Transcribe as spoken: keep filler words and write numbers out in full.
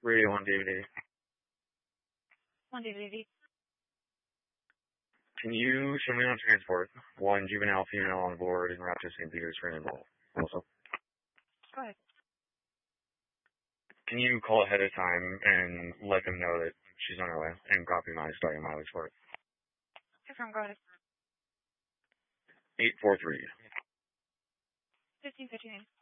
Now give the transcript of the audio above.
Radio one, David eighty. one, David eighty. Can you show me on transport one juvenile female on board in route to Saint Peter's for an enroll? Also, Go ahead. can you call ahead of time and let them know that she's on her way and copy my starting mileage for it? Confirm, go ahead. eight four three. fifteen fifty-nine.